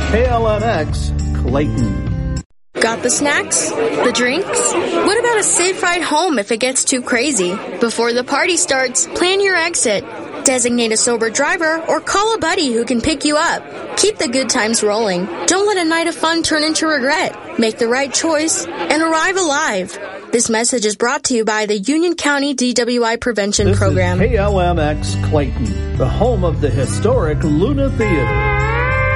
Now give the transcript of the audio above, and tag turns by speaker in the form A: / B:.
A: KLNX, Clayton.
B: Got the snacks? The drinks? What about a safe ride home if it gets too crazy? Before the party starts, plan your exit. Designate a sober driver or call a buddy who can pick you up. Keep the good times rolling. Don't let a night of fun turn into regret. Make the right choice and arrive alive. This message is brought to you by the Union County DWI Prevention Program.
A: This is KLMX Clayton, the home of the historic Luna Theater.